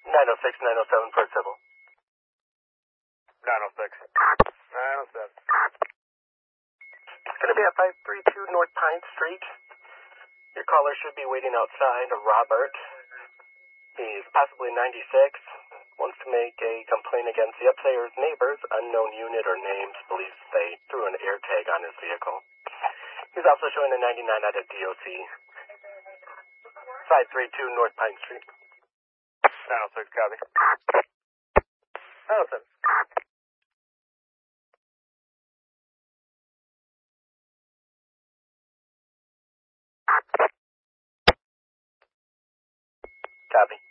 906, 907 for civil. 906. 907. It's going to be at 532 North Pine Street. Your caller should be waiting outside. Robert. He's possibly 96. Wants to make a complaint against the upstairs neighbors. Unknown unit or names. Believes they threw an air tag on his vehicle. He's also showing a 99 out of DOC. 532 North Pine Street. 906, copy. 907. Copy.